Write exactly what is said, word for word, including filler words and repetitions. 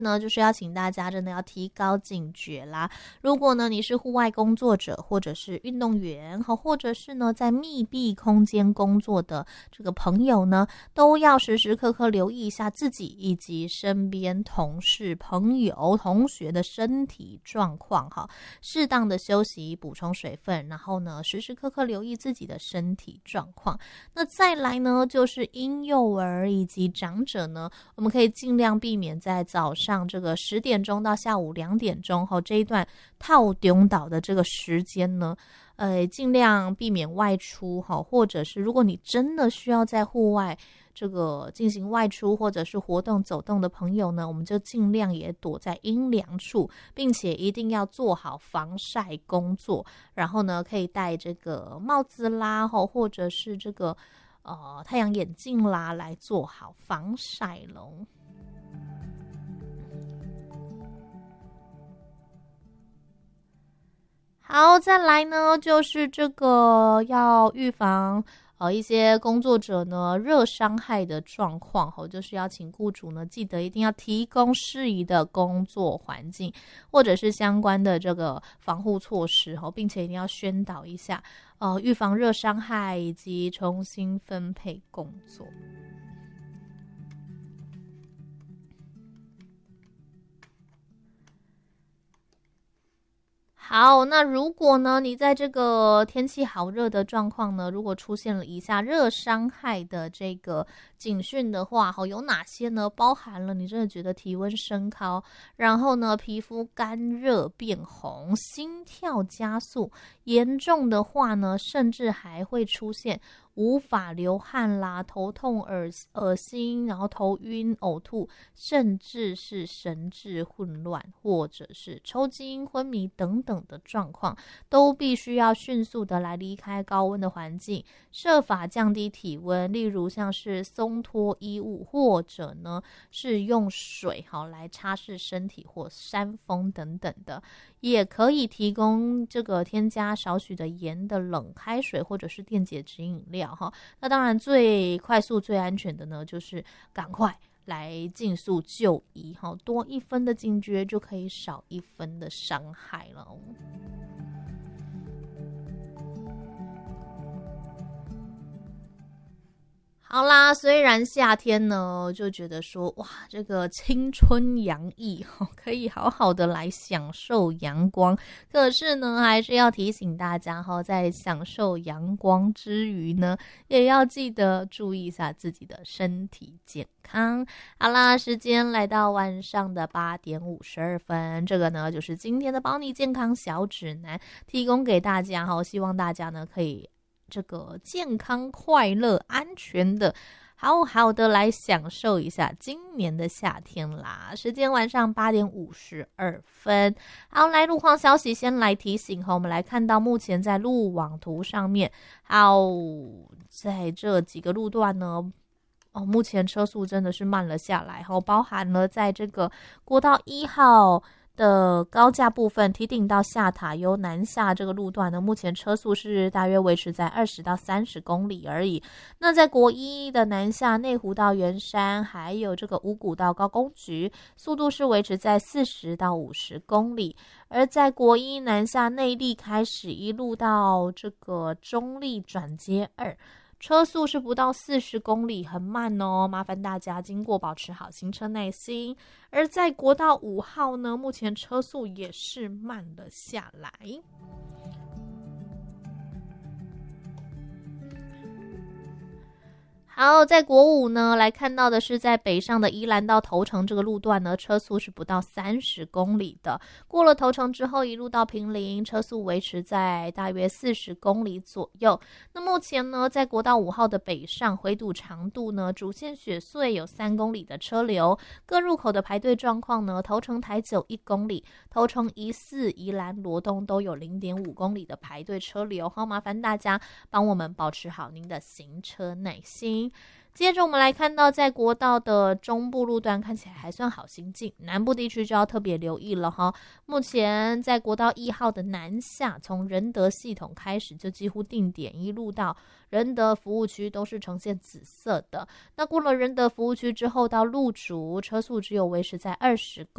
呢，就是要请大家真的要提高警觉啦。如果呢你是户外工作者，或者是运动员，或者是呢在密闭空间工作的这个朋友呢，都要时时刻刻留意一下自己以及身边同事、朋友、同学的身体状况哈，适当的休息，补充水分，然后呢时时刻刻留意自己的身体状况。那再来呢，就是婴幼儿以及长者呢，我们可以尽量避免在早上这个十点钟到下午两点钟后这一段套中岛的这个时间呢，呃，尽量避免外出哈，或者是如果你真的需要在户外这个进行外出或者是活动走动的朋友呢，我们就尽量也躲在阴凉处，并且一定要做好防晒工作，然后呢可以戴这个帽子啦，或者是这个呃太阳眼镜啦，来做好防晒咯。好，再来呢，就是这个要预防呃一些工作者呢热伤害的状况，就是要请雇主呢记得一定要提供适宜的工作环境，或者是相关的这个防护措施，并且一定要宣导一下呃预防热伤害以及重新分配工作。好，那如果呢你在这个天气好热的状况呢，如果出现了以下热伤害的这个警讯的话，有哪些呢？包含了你真的觉得体温升高，然后呢皮肤干热变红，心跳加速，严重的话呢甚至还会出现无法流汗啦，头痛、恶恶心，然后头晕、呕吐，甚至是神志混乱，或者是抽筋、昏迷等等的状况，都必须要迅速的来离开高温的环境，设法降低体温，例如像是松脱衣物，或者呢是用水好来擦拭身体或扇风等等的，也可以提供这个添加少许的盐的冷开水或者是电解质饮料。那当然最快速最安全的呢，就是赶快来尽速就医，多一分的警觉就可以少一分的伤害了。好啦，虽然夏天呢就觉得说哇这个青春洋溢，可以好好的来享受阳光，可是呢还是要提醒大家在享受阳光之余呢，也要记得注意一下自己的身体健康。好啦，时间来到晚上的八点五十二分，这个呢就是今天的保你健康小指南，提供给大家，希望大家呢可以这个健康、快乐、安全的好好的来享受一下今年的夏天啦。时间晚上八点五十二分。好，来路况消息先来提醒，我们来看到目前在路网图上面，好，在这几个路段呢哦，目前车速真的是慢了下来，包含了在这个国道一号的高架部分，提顶到下塔由南下这个路段呢，目前车速是大约维持在二十到三十公里而已。那在国一的南下内湖到圆山，还有这个五股到高工局，速度是维持在四十到五十公里。而在国一南下内坜开始一路到这个中坜转接二，车速是不到四十公里，很慢哦，麻烦大家经过保持好行车耐心。而在国道五号呢，目前车速也是慢了下来。好，在国五呢，来看到的是在北上的宜兰到头城这个路段呢，车速是不到三十公里的。过了头城之后，一路到坪林，车速维持在大约四十公里左右。那目前呢，在国道五号的北上回堵长度呢，主线雪隧有三公里的车流，各入口的排队状况呢，头城台九一公里，头城一四宜兰罗东都有零点五公里的排队车流。好，麻烦大家帮我们保持好您的行车耐心。接着我们来看到在国道的中部路段看起来还算好行进，南部地区就要特别留意了哈。目前在国道一号的南下，从仁德系统开始就几乎定点，一路到仁德服务区都是呈现紫色的。那过了仁德服务区之后到路竹，车速只有维持在二十公里。